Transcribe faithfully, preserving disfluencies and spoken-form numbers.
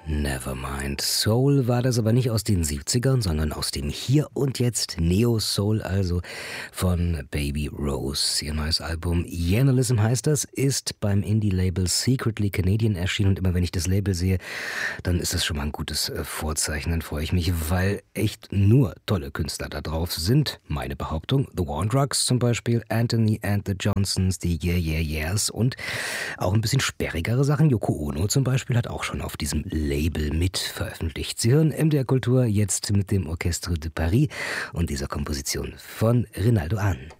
Nevermind. Soul war das aber nicht aus den siebzigern, sondern aus dem Hier und Jetzt. Neo-Soul also von Baby Rose. Ihr neues Album Journalism heißt das, ist beim Indie-Label Secretly Canadian erschienen. Und immer wenn ich das Label sehe, dann ist das schon mal ein gutes äh, Vorzeichen. Dann freue ich mich, weil echt nur tolle Künstler da drauf sind. Meine Behauptung. The War on Drugs zum Beispiel, Anthony and the Johnsons, die Yeah Yeah Yeahs und auch ein bisschen sperrigere Sachen. Yoko Ono zum Beispiel hat auch schon auf diesem Label mit veröffentlicht. Sie hören M D R Kultur jetzt mit dem Orchestre de Paris und dieser Komposition von Rinaldo Hahn.